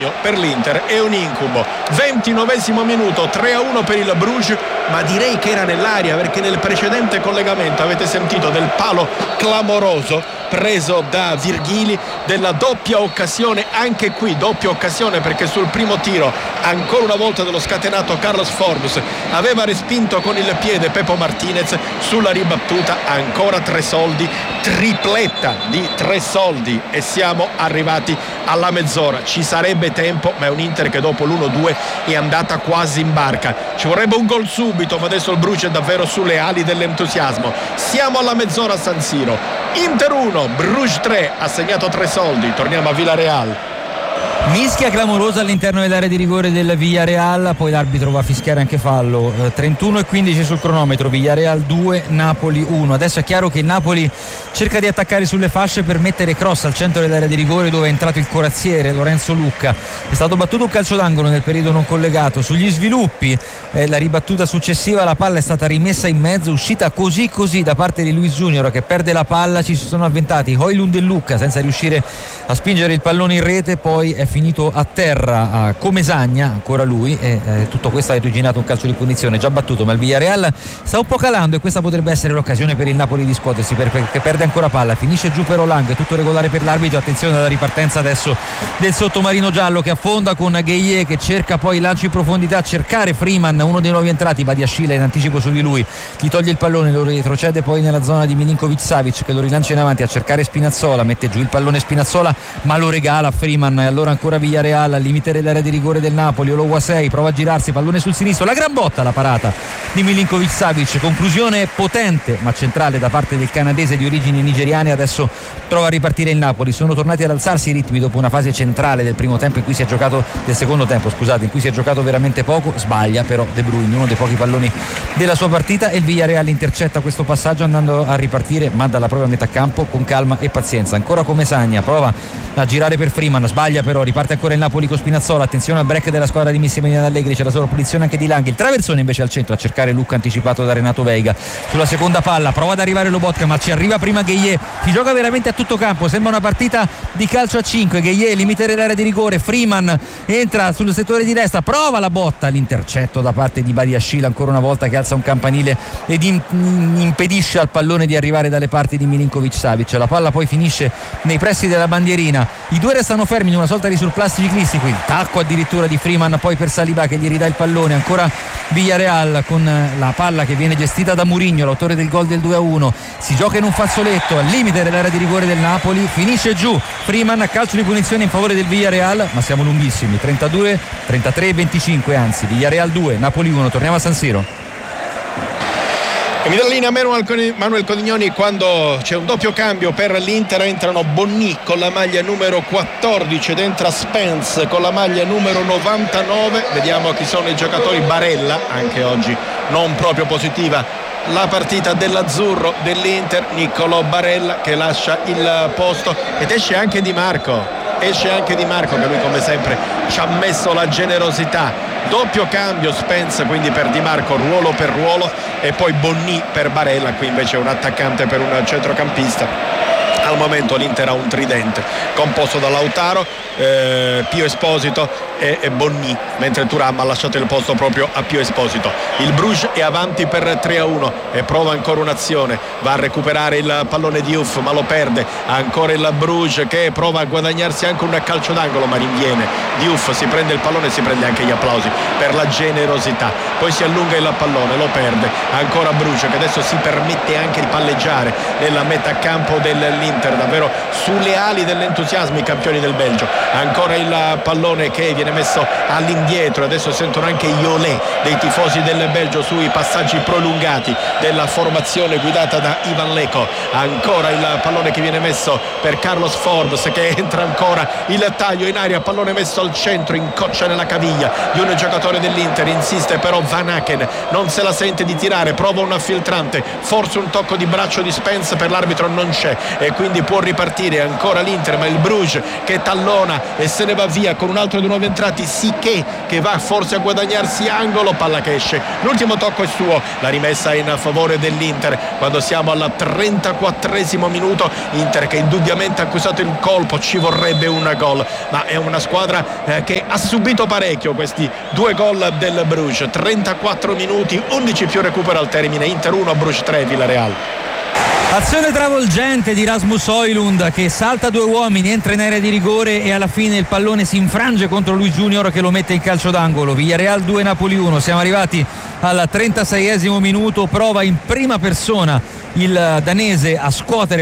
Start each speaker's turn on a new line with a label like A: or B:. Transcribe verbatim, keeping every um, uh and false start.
A: per l'Inter è un incubo. Ventinovesimo minuto, tre a uno per il Bruges, ma direi che era nell'aria, perché nel precedente collegamento avete sentito del palo clamoroso preso da Virghili, della doppia occasione, anche qui doppia occasione, perché sul primo tiro ancora una volta dello scatenato Carlos Forbes aveva respinto con il piede Pepo Martinez, sulla ribattuta ancora Tresoldi, tripletta di Tresoldi e siamo arrivati alla mezz'ora. Ci sarebbe tempo, ma è un Inter che dopo l'uno due è andata quasi in barca. Ci vorrebbe un gol subito, ma adesso il Bruges è davvero sulle ali dell'entusiasmo. Siamo alla mezz'ora a San Siro. Inter uno, Bruges tre, ha segnato Tresoldi. Torniamo a Villarreal.
B: Mischia clamorosa all'interno dell'area di rigore del Villarreal, poi l'arbitro va a fischiare anche fallo. eh, trentuno e quindici sul cronometro, Villarreal due, Napoli uno. Adesso è chiaro che il Napoli cerca di attaccare sulle fasce per mettere cross al centro dell'area di rigore, dove è entrato il corazziere Lorenzo Lucca. È stato battuto un calcio d'angolo nel periodo non collegato. Sugli sviluppi, eh, la ribattuta successiva, la palla è stata rimessa in mezzo, uscita così così da parte di Luis Junior, che perde la palla. Ci si sono avventati Højlund e Lucca senza riuscire a spingere il pallone in rete, poi è finito a terra a Comesagna, ancora lui, e eh, tutto questo ha originato un calcio di punizione già battuto, ma il Villarreal sta un po' calando e questa potrebbe essere l'occasione per il Napoli di scuotersi, perché perde ancora palla. Finisce giù per Olang, tutto regolare per l'arbitro. Attenzione alla ripartenza adesso del sottomarino giallo, che affonda con Gueye, che cerca poi lancio in profondità a cercare Freeman, uno dei nuovi entrati. Badiashile in anticipo su di lui, gli toglie il pallone, lo retrocede poi nella zona di Milinkovic Savic, che lo rilancia in avanti a cercare Spinazzola, mette giù il pallone Spinazzola ma lo regala a Freeman, e allora ancora Villarreal al limite dell'area di rigore del Napoli. Ologuasei prova a girarsi, pallone sul sinistro, la gran botta, la parata di Milinkovic Savic, conclusione potente ma centrale da parte del canadese di origini nigeriane. Adesso trova a ripartire il Napoli, sono tornati ad alzarsi i ritmi dopo una fase centrale del primo tempo in cui si è giocato del secondo tempo scusate in cui si è giocato veramente poco. Sbaglia però De Bruyne, uno dei pochi palloni della sua partita, e il Villarreal intercetta questo passaggio andando a ripartire, ma dalla propria metà campo con calma e pazienza. Ancora Comesagna, prova a girare per Freeman, sbaglia però, riparte ancora il Napoli con Spinazzola. Attenzione al break della squadra di Massimiliano Allegri, c'è la sovrapposizione anche di Langhi, il traversone invece al centro a cercare Lucca, anticipato da Renato Veiga. Sulla seconda palla prova ad arrivare Lobotka, ma ci arriva prima Gueye. Si gioca veramente a tutto campo, sembra una partita di calcio a cinque. Gueye limite dell'area di rigore, Freeman entra sul settore di destra, prova la botta, l'intercetto da parte di Badiashile ancora una volta, che alza un campanile ed in, impedisce al pallone di arrivare dalle parti di Milinkovic Savic. La palla poi finisce nei pressi della bandierina, i due restano fermi in una sorta di surplus ciclistico, il tacco addirittura di Freeman poi per Saliba che gli ridà il pallone. Ancora Villarreal con la palla che viene gestita da Mourinho, l'autore del gol del due a uno. Si gioca in un fazzoletto al limite dell'area di rigore del Napoli, finisce giù Freeman, calcio di punizione in favore del Villarreal, ma siamo lunghissimi, trentadue, trentatré e venticinque anzi. Villarreal due, Napoli uno. Torniamo a San Siro.
A: E mi dà la linea Manuel Codignoni quando c'è un doppio cambio per l'Inter. Entrano Bonni con la maglia numero quattordici ed entra Spence con la maglia numero novantanove. Vediamo chi sono i giocatori. Barella, anche oggi non proprio positiva la partita dell'azzurro dell'Inter. Niccolò Barella che lascia il posto ed esce anche Di Marco. Esce anche Di Marco, che lui come sempre ci ha messo la generosità. Doppio cambio, Spence quindi per Di Marco, ruolo per ruolo, e poi Bonni per Barella. Qui invece un attaccante per un centrocampista. Al momento l'Inter ha un tridente composto da Lautaro, eh, Pio Esposito e, e Bonni, mentre Thuram ha lasciato il posto proprio a Pio Esposito. Il Bruges è avanti per tre a uno e prova ancora un'azione, va a recuperare il pallone di Uff ma lo perde. Ancora il Bruges che prova a guadagnarsi anche un calcio d'angolo, ma rinviene di Uff, si prende il pallone e si prende anche gli applausi per la generosità. Poi si allunga il pallone, lo perde. Ancora Bruges che adesso si permette anche di palleggiare nella metà campo dell'Inter, davvero sulle ali dell'entusiasmo i campioni del Belgio. Ancora il pallone che viene messo all'indietro, adesso sentono anche gli olè dei tifosi del Belgio sui passaggi prolungati della formazione guidata da Ivan Leko. Ancora il pallone che viene messo per Carlos Forbes, che entra ancora, il taglio in aria, pallone messo al centro, incoccia nella caviglia di un giocatore dell'Inter, insiste però Van Aken, non se la sente di tirare, prova un filtrante, forse un tocco di braccio di Spence, per l'arbitro non c'è, e quindi quindi può ripartire ancora l'Inter, ma il Bruges che tallona e se ne va via con un altro dei nuovi entrati, Siché, che va forse a guadagnarsi angolo, palla che esce, l'ultimo tocco è suo, la rimessa in favore dell'Inter quando siamo al trentaquattresimo minuto. Inter che indubbiamente ha accusato il colpo, ci vorrebbe un gol, ma è una squadra eh, che ha subito parecchio questi due gol del Bruges. Trentaquattro minuti, undici più recupero al termine, Inter uno, Bruges tre, Villarreal.
B: Azione travolgente di Rasmus Højlund che salta due uomini, entra in area di rigore e alla fine il pallone si infrange contro lui Junior che lo mette in calcio d'angolo. Villarreal due, Napoli uno. Siamo arrivati al trentaseiesimo minuto, prova in prima persona il danese a scuotere